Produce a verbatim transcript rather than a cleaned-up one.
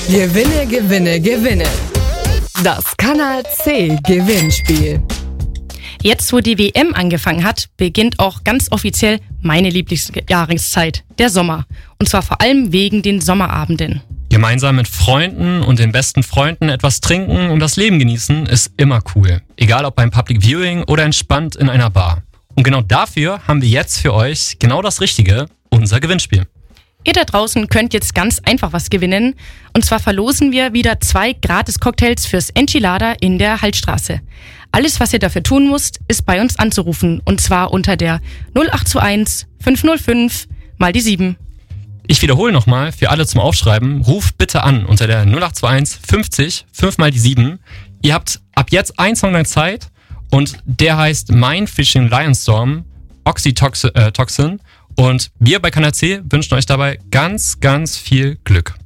Gewinne, gewinne, gewinne. Das Kanal C Gewinnspiel. Jetzt, wo die W M angefangen hat, beginnt auch ganz offiziell meine Lieblingsjahreszeit, der Sommer. Und zwar vor allem wegen den Sommerabenden. Gemeinsam mit Freunden und den besten Freunden etwas trinken und das Leben genießen ist immer cool. Egal ob beim Public Viewing oder entspannt in einer Bar. Und genau dafür haben wir jetzt für euch genau das Richtige, unser Gewinnspiel. Ihr da draußen könnt jetzt ganz einfach was gewinnen. Und zwar verlosen wir wieder zwei Gratis-Cocktails fürs Enchilada in der Hallstraße. Alles, was ihr dafür tun müsst, ist bei uns anzurufen. Und zwar unter der null acht zwei eins fünf null fünf mal die sieben. Ich wiederhole nochmal für alle zum Aufschreiben. Ruft bitte an unter der null acht zwei eins fünfzig fünf mal die sieben. Ihr habt ab jetzt einen Song lang Zeit und der heißt Mind Fishing Lionstorm Oxytocin. Äh, Toxin. Und wir bei Kanal C wünschen euch dabei ganz, ganz viel Glück.